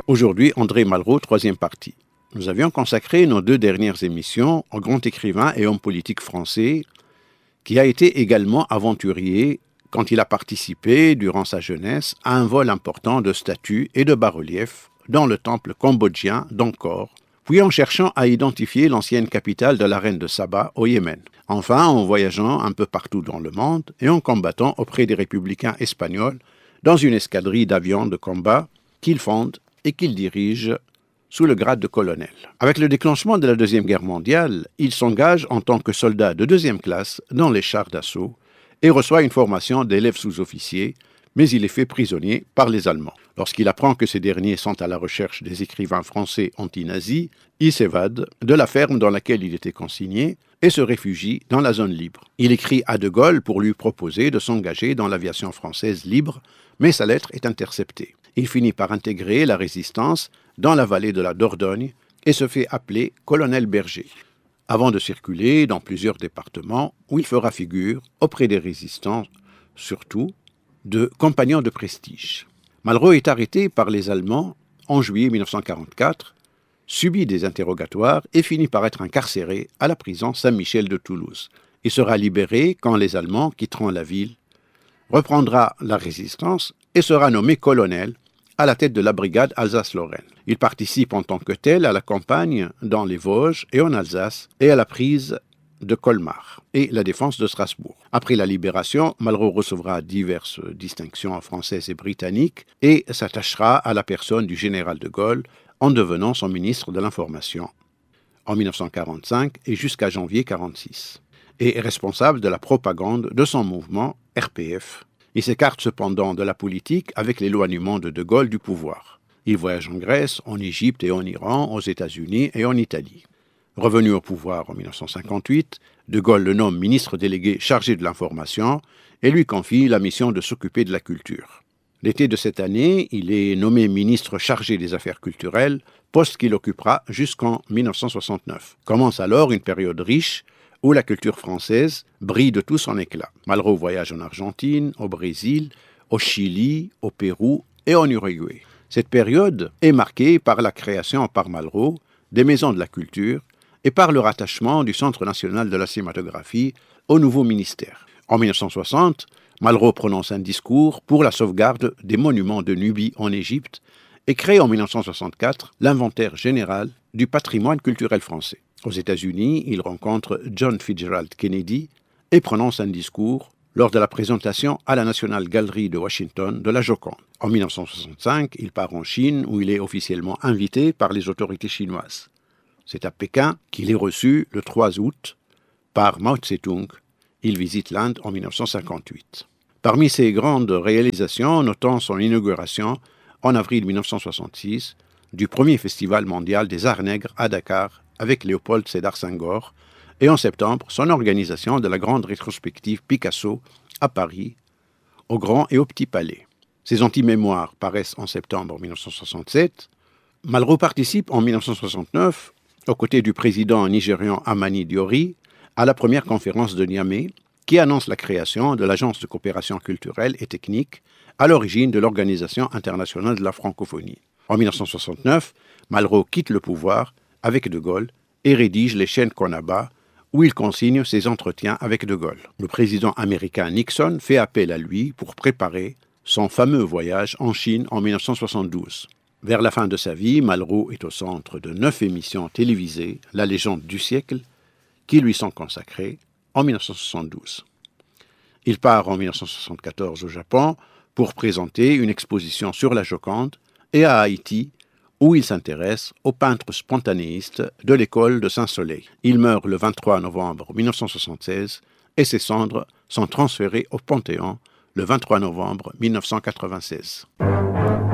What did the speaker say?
Aujourd'hui, André Malraux, troisième partie. Nous avions consacré nos 2 dernières émissions au grand écrivain et homme politique français qui a été également aventurier quand il a participé, durant sa jeunesse, à un vol important de statues et de bas-reliefs dans le temple cambodgien d'Angkor, puis en cherchant à identifier l'ancienne capitale de la reine de Saba au Yémen. Enfin, en voyageant un peu partout dans le monde et en combattant auprès des républicains espagnols dans une escadrille d'avions de combat qu'il fonde et qu'il dirige sous le grade de colonel. Avec le déclenchement de la Deuxième Guerre mondiale, il s'engage en tant que soldat de 2e classe dans les chars d'assaut et reçoit une formation d'élève sous-officier, mais il est fait prisonnier par les Allemands. Lorsqu'il apprend que ces derniers sont à la recherche des écrivains français anti-nazis, il s'évade de la ferme dans laquelle il était consigné et se réfugie dans la zone libre. Il écrit à De Gaulle pour lui proposer de s'engager dans l'aviation française libre, mais sa lettre est interceptée. Il finit par intégrer la résistance dans la vallée de la Dordogne et se fait appeler colonel Berger, avant de circuler dans plusieurs départements où il fera figure auprès des résistants, surtout de compagnons de prestige. Malraux est arrêté par les Allemands en juillet 1944, subit des interrogatoires et finit par être incarcéré à la prison Saint-Michel de Toulouse. Il sera libéré quand les Allemands quitteront la ville, reprendra la résistance et sera nommé colonel à la tête de la brigade Alsace-Lorraine. Il participe en tant que tel à la campagne dans les Vosges et en Alsace et à la prise de Colmar et la défense de Strasbourg. Après la libération, Malraux recevra diverses distinctions françaises et britanniques et s'attachera à la personne du général de Gaulle en devenant son ministre de l'Information en 1945 et jusqu'à janvier 1946, et est responsable de la propagande de son mouvement RPF. Il s'écarte cependant de la politique avec l'éloignement de Gaulle du pouvoir. Il voyage en Grèce, en Égypte et en Iran, aux États-Unis et en Italie. Revenu au pouvoir en 1958, De Gaulle le nomme ministre délégué chargé de l'information et lui confie la mission de s'occuper de la culture. L'été de cette année, il est nommé ministre chargé des Affaires culturelles, poste qu'il occupera jusqu'en 1969. Commence alors une période riche où la culture française brille de tout son éclat. Malraux voyage en Argentine, au Brésil, au Chili, au Pérou et en Uruguay. Cette période est marquée par la création par Malraux des maisons de la culture et par le rattachement du Centre national de la cinématographie au nouveau ministère. En 1960, Malraux prononce un discours pour la sauvegarde des monuments de Nubie en Égypte et crée en 1964 l'inventaire général du patrimoine culturel français. Aux États-Unis, il rencontre John Fitzgerald Kennedy et prononce un discours lors de la présentation à la National Gallery de Washington de la Joconde. En 1965, il part en Chine où il est officiellement invité par les autorités chinoises. C'est à Pékin qu'il est reçu le 3 août par Mao Tse-tung. Il visite l'Inde en 1958. Parmi ses grandes réalisations, notons son inauguration en avril 1966 du premier festival mondial des arts nègres à Dakar avec Léopold Sédar Senghor, et en septembre, son organisation de la grande rétrospective Picasso à Paris, au Grand et au Petit Palais. Ses anti-mémoires paraissent en septembre 1967. Malraux participe en 1969, aux côtés du président nigérian Amani Diori, à la première conférence de Niamey, qui annonce la création de l'Agence de coopération culturelle et technique à l'origine de l'Organisation internationale de la francophonie. En 1969, Malraux quitte le pouvoir avec De Gaulle et rédige les chaînes Conaba, où il consigne ses entretiens avec De Gaulle. Le président américain Nixon fait appel à lui pour préparer son fameux voyage en Chine en 1972. Vers la fin de sa vie, Malraux est au centre de 9 émissions télévisées, La légende du siècle, qui lui sont consacrées en 1972. Il part en 1974 au Japon pour présenter une exposition sur la Joconde et à Haïti, où il s'intéresse aux peintres spontanéistes de l'école de Saint-Soleil. Il meurt le 23 novembre 1976 et ses cendres sont transférées au Panthéon le 23 novembre 1996.